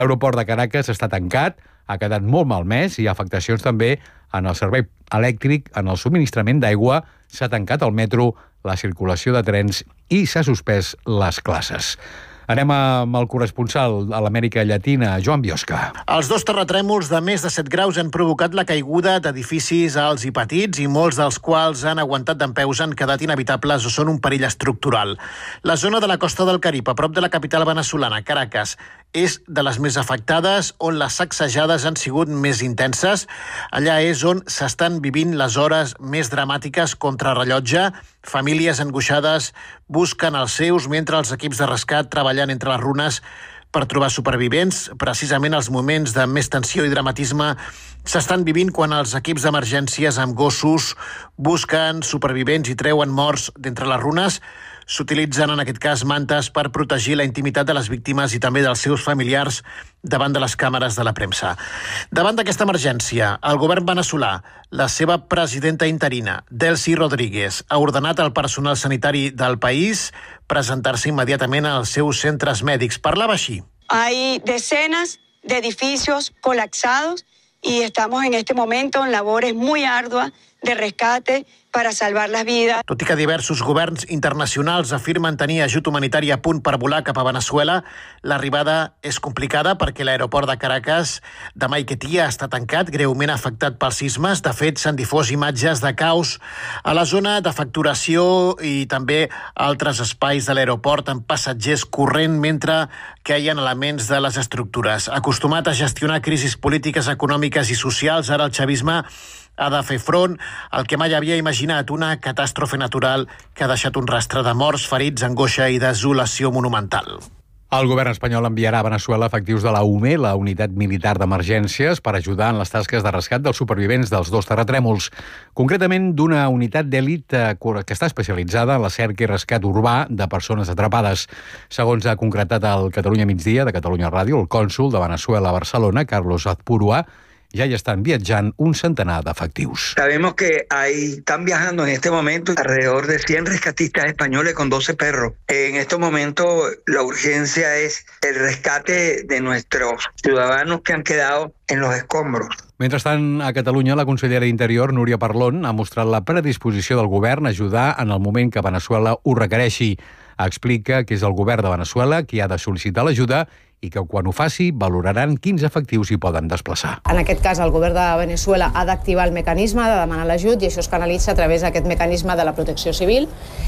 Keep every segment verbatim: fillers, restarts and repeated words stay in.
L'aeroport de Caracas està tancat, ha quedat molt malmès i hi ha afectacions també en el servei elèctric, en el subministrament d'aigua, s'ha tancat el metro, la circulació de trens i s'ha suspès les classes. Anem amb el corresponsal a l'Amèrica Llatina, Joan Biosca. Els dos terratrèmols de més de set graus han provocat la caiguda d'edificis alts i petits i molts dels quals han aguantat dempeus, han quedat inhabitables o són un perill estructural. La zona de la costa del Carib, a prop de la capital veneçolana, Caracas, és de les més afectades, on les sacsejades han sigut més intenses. Allà és on s'estan vivint les hores més dramàtiques contra rellotge. Famílies angoixades busquen els seus mentre els equips de rescat treballen entre les runes per trobar supervivents. Precisament els moments de més tensió i dramatisme s'estan vivint quan els equips d'emergències amb gossos busquen supervivents i treuen morts d'entre les runes. S'utilitzen en aquest cas mantes per protegir la intimitat de les víctimes i també dels seus familiars davant de les càmeres de la premsa. Davant d'aquesta emergència, el govern veneçolà, la seva presidenta interina, Delcy Rodríguez, ha ordenat al personal sanitari del país presentar-se immediatament als seus centres mèdics. Parlava així. Hay decenas de edificios colapsados y estamos en este momento en labores muy arduas de rescate para salvar las vidas. Tot i que diversos governs internacionals afirmen tenir ajut humanitari a punt per volar cap a Veneçuela, l'arribada és complicada perquè l'aeroport de Caracas de Maiquetía està tancat, greument afectat pels sismes. De fet, s'han difós imatges de caos a la zona de facturació i també altres espais de l'aeroport amb passatgers corrent mentre queien elements de les estructures. Acostumat a gestionar crisis polítiques, econòmiques i socials, ara el xavisme ha de fer front al que mai havia imaginat, una catàstrofe natural que ha deixat un rastre de morts, ferits, angoixa i desolació monumental. El govern espanyol enviarà a Veneçuela efectius de la U M E, la Unitat Militar d'Emergències, per ajudar en les tasques de rescat dels supervivents dels dos terratrèmols. Concretament d'una unitat d'èlit que està especialitzada en la cerca i rescat urbà de persones atrapades. Segons ha concretat el Catalunya Migdia de Catalunya Ràdio, el cònsol de Veneçuela a Barcelona, Carlos Azpurua, ya ya están viajando un centenar de efectivos. Sabemos que hay, están viajando en este momento alrededor de cien rescatistas españoles con doce perros. En este momento la urgencia es el rescate de nuestros ciudadanos que han quedado en los escombros. Mentrestant, a Catalunya, la consellera d'Interior, Núria Parlon, ha mostrat la predisposició del govern a ajudar en el moment que Veneçuela ho requereixi. Explica que és el govern de Veneçuela qui ha de sol·licitar l'ajuda i que quan ho faci valoraran quins efectius hi poden desplaçar. En aquest cas, el govern de Veneçuela ha d'activar el mecanisme de demanar l'ajut i això es canalitza a través d'aquest mecanisme de la protecció civil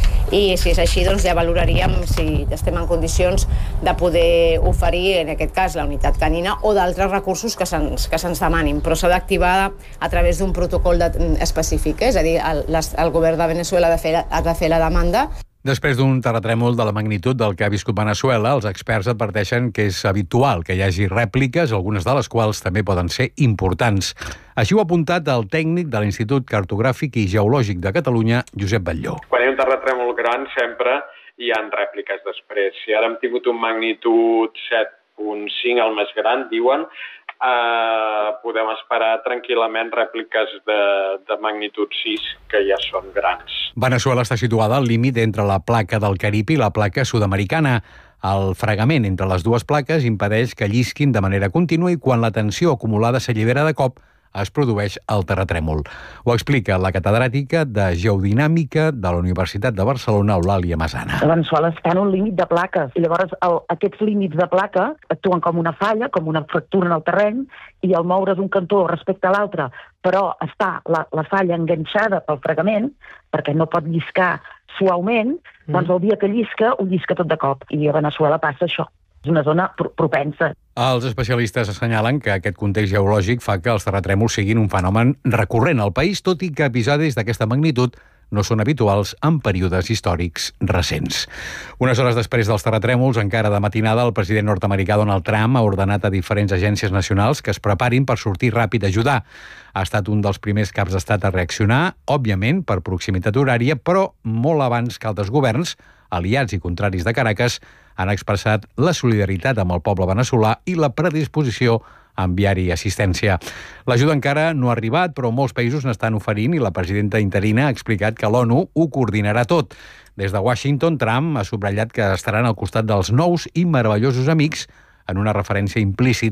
i si és així, doncs ja valoraríem si estem en condicions de poder oferir, en aquest cas, la unitat canina o d'altres recursos que se'ns que se'ns demanin, però s'ha d'activar a través d'un protocol de, específic, eh? És a dir, el, el govern de Veneçuela ha de fer, ha de fer la demanda. Després d'un terratrèmol de la magnitud del que ha viscut Veneçuela, els experts adverteixen que és habitual que hi hagi rèpliques, algunes de les quals també poden ser importants. Així ho ha apuntat el tècnic de l'Institut Cartogràfic i Geològic de Catalunya, Josep Batlló. Quan hi ha un terratrèmol gran sempre hi ha rèpliques després. Si ara hem tingut un magnitud set coma cinc, el més gran, diuen, Uh, podem esperar tranquil·lament rèpliques de, de magnitud sis, que ja són grans. Veneçuela està situada al límit entre la placa del Carib i la placa sud-americana. El fregament entre les dues plaques impedeix que llisquin de manera contínua i quan la tensió acumulada s'allibera de cop es produeix el terratrèmol. Ho explica la catedràtica de Geodinàmica de la Universitat de Barcelona, Eulàlia Masana. Veneçuela està en un límit de plaques i llavors el, aquests límits de placa actuen com una falla, com una fractura en el terreny i al moure's un cantó respecte a l'altre, però està la, la falla enganxada pel fregament perquè no pot lliscar suaument, mm. doncs el dia que llisca, ho llisca tot de cop. I a Veneçuela passa això. És una zona propensa. Els especialistes assenyalen que aquest context geològic fa que els terratrèmols siguin un fenomen recurrent al país, tot i que episodis d'aquesta magnitud no són habituals en períodes històrics recents. Unes hores després dels terratrèmols, encara de matinada, el president nord-americà Donald Trump ha ordenat a diferents agències nacionals que es preparin per sortir ràpid a ajudar. Ha estat un dels primers caps d'estat a reaccionar, òbviament per proximitat horària, però molt abans que altres governs, aliats i contraris de Caracas, han expressat la solidaritat amb el poble veneçolà i la predisposició a enviar-hi assistència. L'ajuda encara no ha arribat, però molts països n'estan oferint i la presidenta interina ha explicat que l'ONU ho coordinarà tot. Des de Washington, Trump ha subratllat que estaran al costat dels nous i meravellosos amics en una referència implícita